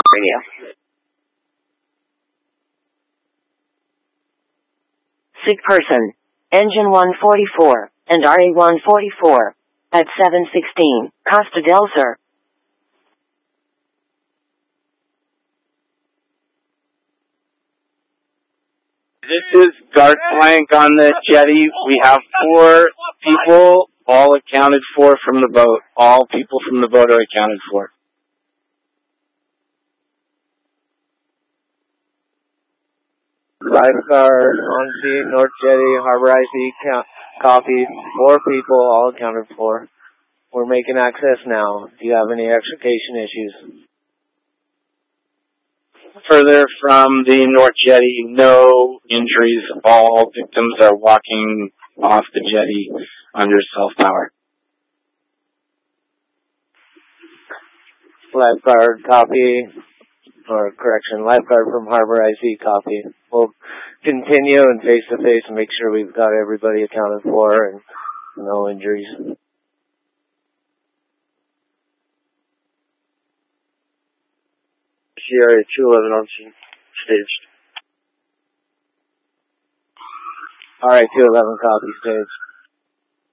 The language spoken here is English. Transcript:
Radio. Sick person. Engine 144 and RA 144 at 716 Costa del Sur. This is Dark Blank on the jetty. We have 4 people, all accounted for from the boat. All people from the boat are accounted for. Lifeguard on the North Jetty, Harbor IC, copy. 4 people, all accounted for. We're making access now. Do you have any extrication issues? Further from the North Jetty, no injuries. All victims are walking off the jetty under self-power. Lifeguard, copy. Or correction, lifeguard from Harbor IC, copy. We'll continue and face-to-face and make sure we've got everybody accounted for and no injuries. Sierra 211 on staged. Alright, 211 copy, staged.